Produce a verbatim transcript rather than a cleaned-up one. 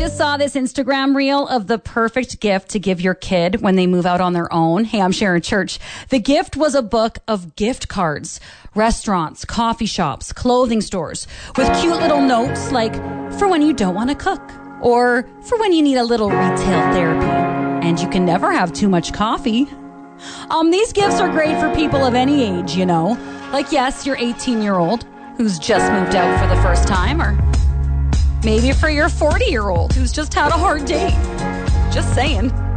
just saw this Instagram reel of the perfect gift to give your kid when they move out on their own. Hey, I'm Sharon Church. The gift was a book of gift cards, restaurants, coffee shops, clothing stores, with cute little notes like, for when you don't want to cook, or for when you need a little retail therapy, and you can never have too much coffee. Um, these gifts are great for people of any age, you know. Like, yes, your eighteen-year-old who's just moved out for the first time, or maybe for your forty-year-old who's just had a hard day. Just saying.